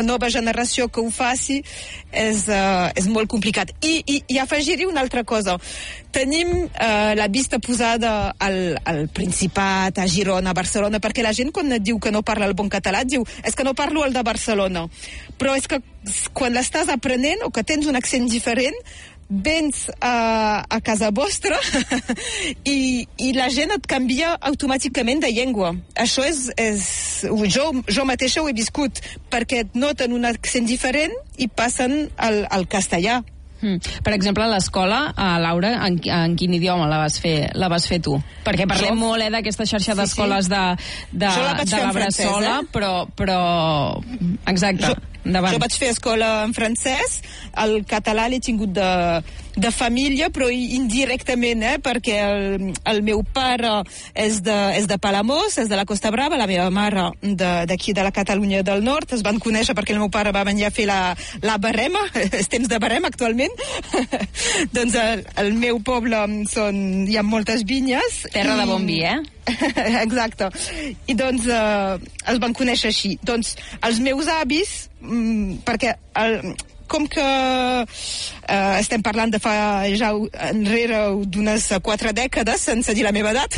nova generació que ho faci és molt complicat. I afegir-hi una altra cosa. Tenim la vista posada al Principat, a Girona, a Barcelona, perquè la gent quan et diu que no parla el bon català et diu és que no parlo el de Barcelona. Però és que quan l'estàs aprenent o que tens un accent diferent, vens a casa vostra i la gent et canvia automàticament de llengua. Això jo mateixa ho he viscut, perquè et noten un accent diferent i passen al castellà. Per exemple, a l'escola, Laura, en quin idioma la vas fer tu? Perquè parlem molt d'aquesta xarxa d'escoles de la Bressola, però... Exacte. Jo vaig fer escola en francès, el català l'he tingut de família, però indirectament, perquè el meu pare és de Palamós, és de la Costa Brava, la meva mare d'aquí de la Catalunya del Nord. Es van conèixer perquè el meu pare va venir a fer la barema, és temps de barema actualment. Doncs al meu poble hi ha moltes vinyes. Terra de bon vi, Exacte. I doncs es van conèixer així. Doncs els meus avis, perquè com que estem parlant de fa ja enrere d'unes 4 dècades, sense dir la meva edat,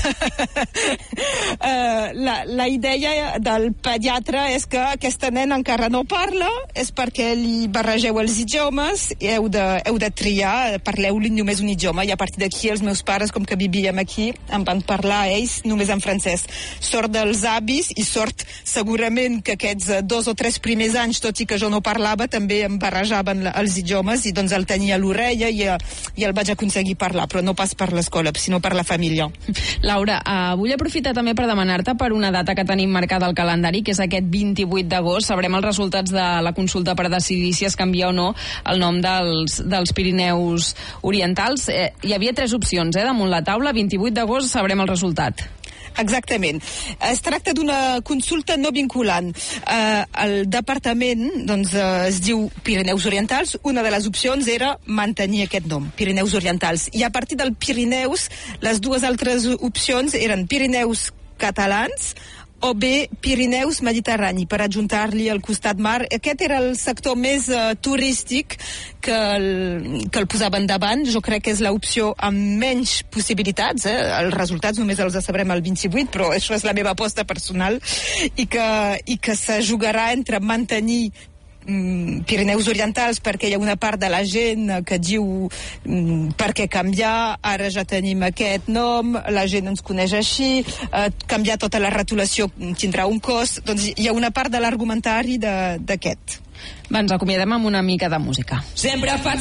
la idea del pediatre és que aquesta nena encara no parla, és perquè li barregeu els idiomes i heu de triar, parleu-li només un idioma, i a partir d'aquí els meus pares, com que vivíem aquí, em van parlar ells només en francès. Sort dels avis i sort segurament que aquests 2 o 3 primers anys, tot i que jo no parlava, també em barrejaven els idiomes i doncs el tenia a l'orella i el vaig aconseguir parlar, però no pas per l'escola, sinó per la família. Laura, vull aprofitar també per demanar-te per una data que tenim marcada al calendari, que és aquest 28 d'agost. Sabrem els resultats de la consulta per decidir si es canvia o no el nom dels Pirineus Orientals. Hi havia 3 opcions damunt la taula. 28 d'agost sabrem el resultat. Exactament. Es tracta d'una consulta no vinculant. El departament es diu Pirineus Orientals. Una de les opcions era mantenir aquest nom, Pirineus Orientals. I a partir del Pirineus, les 2 altres opcions eren Pirineus Catalans o bé Pirineus Mediterrani, per adjuntar-li al costat mar. Aquest era el sector més turístic que el posava endavant. Jo crec que és l'opció amb menys possibilitats. Els resultats només els sabrem el 28, però això és la meva aposta personal, i que se jugarà entre mantenir Pirineus Orientals, perquè hi ha una part de la gent que diu per què canviar, ara ja tenim aquest nom, la gent ens coneix així, canviar tota la retolació tindrà un cost. Doncs hi ha una part de l'argumentari d'aquest. Ens acomiadem amb una mica de música. Sempre faig